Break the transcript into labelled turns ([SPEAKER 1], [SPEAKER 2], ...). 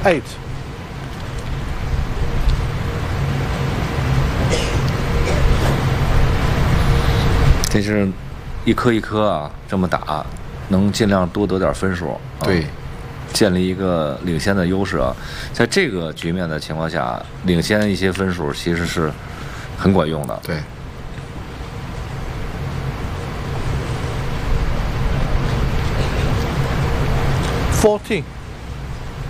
[SPEAKER 1] 8.
[SPEAKER 2] 这是一颗一颗啊，这么打，能尽量多得点分数。
[SPEAKER 3] 对，
[SPEAKER 2] 建立一个领先的优势啊。在这个局面的情况下，领先一些分数其实是很管用的。
[SPEAKER 3] 对。
[SPEAKER 1] 14.